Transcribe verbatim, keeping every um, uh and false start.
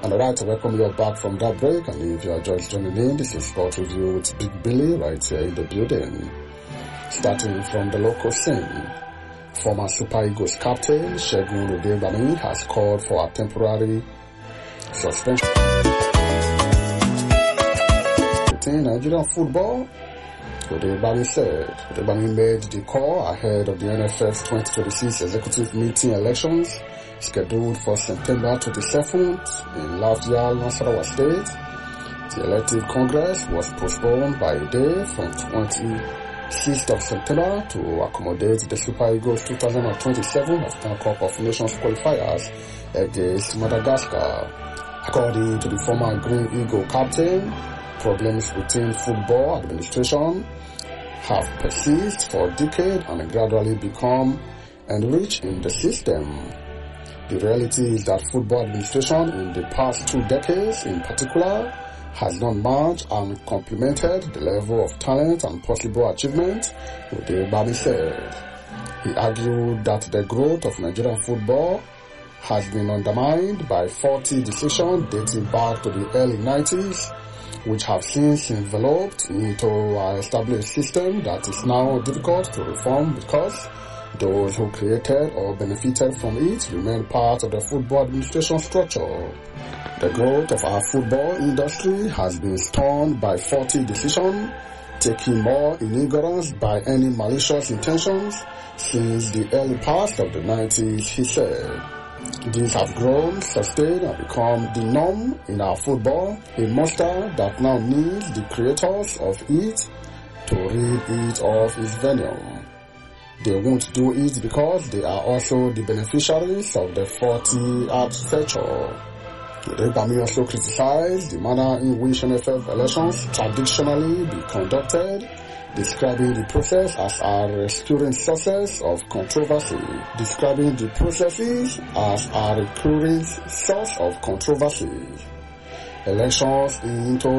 And I'd like to welcome you back from that break. And if you are just joining in, this is Sport Review with Big Billy right here in the building. Starting from the local scene, former Super Eagles captain Segun Odegbami has called for a temporary suspension within Nigerian football. Odegbami said Odegbami made the call ahead of the N F F's twenty twenty-six executive meeting elections scheduled for September twenty-seventh in Lafayette, Nasarawa State. The elective congress was postponed by a day from twenty-sixth of September to accommodate the Super Eagles twenty twenty-seven African Cup of Nations qualifiers against Madagascar. According to the former Green Eagle captain, problems within football administration have persisted for decades and gradually become enriched in the system. The reality is that football administration in the past two decades in particular has not matched and complemented the level of talent and possible achievement, Odegbami said. He argued that the growth of Nigerian football has been undermined by faulty decisions dating back to the early nineties, which have since enveloped into an established system that is now difficult to reform because those who created or benefited from it remain part of the football administration structure. The growth of our football industry has been stunted by faulty decisions, taking more in ignorance by any malicious intentions since the early past of the nineties, he said. These have grown, sustained, and become the norm in our football, a monster that now needs the creators of it to rid it of its venom. They won't do it because they are also the beneficiaries of the faulty architecture. Odegbami also criticized the manner in which N F F elections traditionally be conducted, describing the process as a recurring source of controversy. Describing the processes as a recurring source of controversy. Elections into